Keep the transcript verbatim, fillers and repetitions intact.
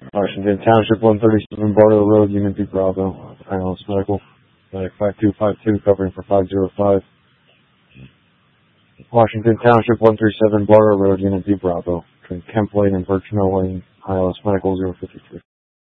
Washington Township, one thirty-seven Bartow Road, Unit B Bravo. Highlands Medical. Medic five two five two, covering for five zero five. Washington Township, one thirty-seven Bartow Road, Unit B Bravo. Between Kemp Lane and Birchmill Lane. Highlands Medical, zero fifty-three.